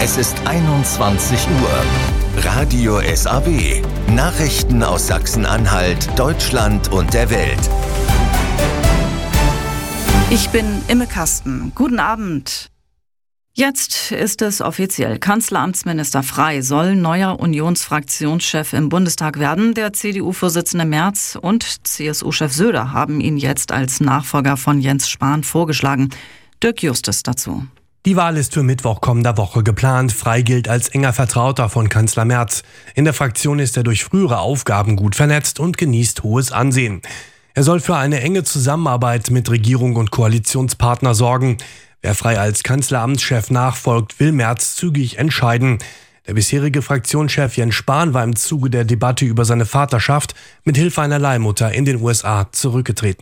Es ist 21 Uhr. Radio SAW. Nachrichten aus Sachsen-Anhalt, Deutschland und der Welt. Ich bin Imme Kasten. Guten Abend. Jetzt ist es offiziell. Kanzleramtsminister Frey soll neuer Unionsfraktionschef im Bundestag werden. Der CDU-Vorsitzende Merz und CSU-Chef Söder haben ihn jetzt als Nachfolger von Jens Spahn vorgeschlagen. Dirk Justus dazu. Die Wahl ist für Mittwoch kommender Woche geplant. Frey gilt als enger Vertrauter von Kanzler Merz. In der Fraktion ist er durch frühere Aufgaben gut vernetzt und genießt hohes Ansehen. Er soll für eine enge Zusammenarbeit mit Regierung und Koalitionspartner sorgen. Wer Frey als Kanzleramtschef nachfolgt, will Merz zügig entscheiden. Der bisherige Fraktionschef Jens Spahn war im Zuge der Debatte über seine Vaterschaft mit Hilfe einer Leihmutter in den USA zurückgetreten.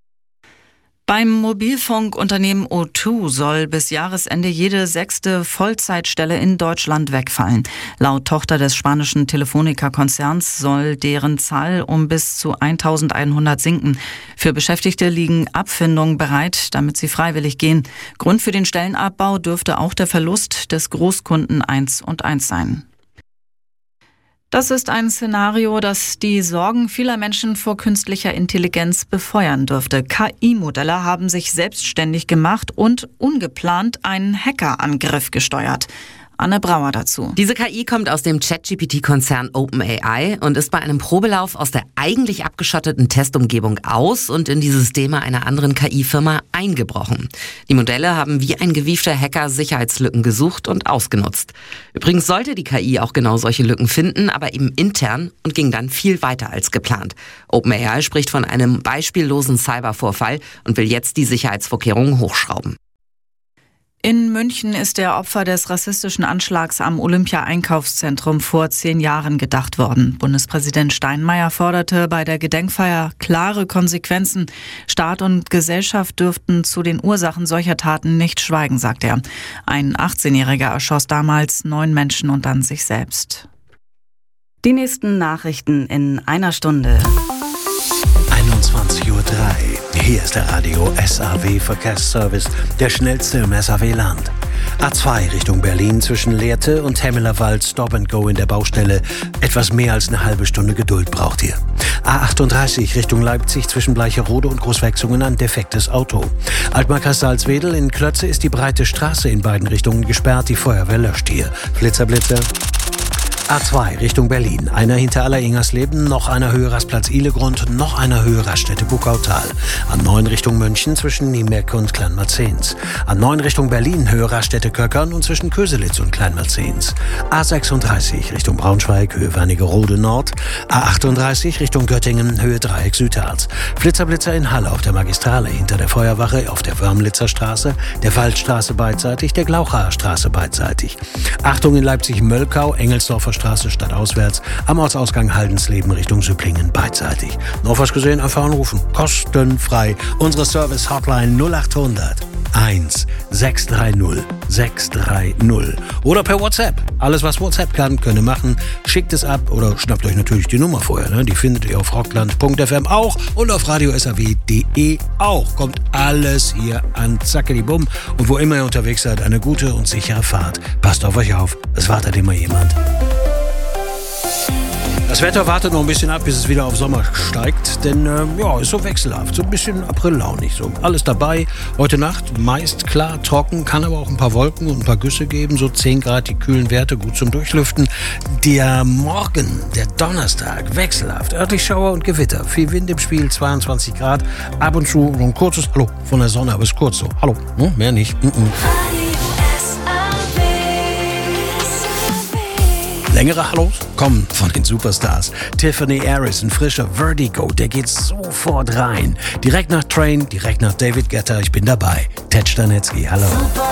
Beim Mobilfunkunternehmen O2 soll bis Jahresende jede 6. Vollzeitstelle in Deutschland wegfallen. Laut Tochter des spanischen Telefonica-Konzerns soll deren Zahl um bis zu 1100 sinken. Für Beschäftigte liegen Abfindungen bereit, damit sie freiwillig gehen. Grund für den Stellenabbau dürfte auch der Verlust des Großkunden 1&1 sein. Das ist ein Szenario, das die Sorgen vieler Menschen vor künstlicher Intelligenz befeuern dürfte. KI-Modelle haben sich selbstständig gemacht und ungeplant einen Hackerangriff gesteuert. Anne Brauer dazu. Diese KI kommt aus dem ChatGPT-Konzern OpenAI und ist bei einem Probelauf aus der eigentlich abgeschotteten Testumgebung aus und in die Systeme einer anderen KI-Firma eingebrochen. Die Modelle haben wie ein gewiefter Hacker Sicherheitslücken gesucht und ausgenutzt. Übrigens sollte die KI auch genau solche Lücken finden, aber eben intern und ging dann viel weiter als geplant. OpenAI spricht von einem beispiellosen Cybervorfall und will jetzt die Sicherheitsvorkehrungen hochschrauben. In München ist der Opfer des rassistischen Anschlags am Olympia-Einkaufszentrum vor 10 Jahren gedacht worden. Bundespräsident Steinmeier forderte bei der Gedenkfeier klare Konsequenzen. Staat und Gesellschaft dürften zu den Ursachen solcher Taten nicht schweigen, sagt er. Ein 18-Jähriger erschoss damals 9 Menschen und dann sich selbst. Die nächsten Nachrichten in einer Stunde. 21:03 Uhr. Hier ist der Radio SAW Verkehrsservice, der schnellste im SAW-Land. A2 Richtung Berlin zwischen Lehrte und Hemmelerwald Stop and Go in der Baustelle. Etwas mehr als eine halbe Stunde Geduld braucht ihr. A38 Richtung Leipzig zwischen Bleicherode und Großwechsungen ein defektes Auto. Altmark-Salzwedel in Klötze ist die breite Straße in beiden Richtungen gesperrt. Die Feuerwehr löscht hier. Blitzer, Blitzer. A2 Richtung Berlin. Einer hinter Aller-Ingersleben, noch einer Höhe Rastplatz Ihlegrund, noch einer Höhe Raststätte Buckautal. A9 Richtung München zwischen Niemeck und Kleinmarzens. A9 Richtung Berlin, Höhe Raststätte Köckern und zwischen Köselitz und Kleinmarzens. A36 Richtung Braunschweig, Höhe Wernigerode Nord. A38 Richtung Göttingen, Höhe Dreieck Südharz. Flitzer in Halle auf der Magistrale hinter der Feuerwache auf der Wörmlitzer Straße, der Waldstraße beidseitig, der Glauchaer Straße beidseitig. Achtung in Leipzig-Möllkau, Engelsdorfer Straße stadtauswärts, am Ortsausgang Haldensleben Richtung Süpplingen beidseitig. Noch was gesehen? Einfach anrufen. Kostenfrei. Unsere Service-Hotline 0800 1 630 630. Oder per WhatsApp. Alles, was WhatsApp kann, könnt ihr machen. Schickt es ab oder schnappt euch natürlich die Nummer vorher. Ne? Die findet ihr auf rockland.fm auch und auf radiosaw.de auch. Kommt alles hier an Zackedibum. Und wo immer ihr unterwegs seid, eine gute und sichere Fahrt. Passt auf euch auf. Es wartet immer jemand. Das Wetter wartet noch ein bisschen ab, bis es wieder auf Sommer steigt, denn ist so wechselhaft, so ein bisschen Aprillaunig, so alles dabei. Heute Nacht meist klar, trocken, kann aber auch ein paar Wolken und ein paar Güsse geben, so 10 Grad, die kühlen Werte, gut zum Durchlüften. Der Morgen, der Donnerstag, wechselhaft, örtlich Schauer und Gewitter, viel Wind im Spiel, 22 Grad, ab und zu so ein kurzes Hallo von der Sonne, aber es ist kurz so, hallo, mehr nicht. Längere Hallos kommen von den Superstars. Tiffany Harris, ein frischer Vertigo, der geht sofort rein. Direkt nach Train, direkt nach David Guetta, ich bin dabei. Ted Stanetzky, hallo.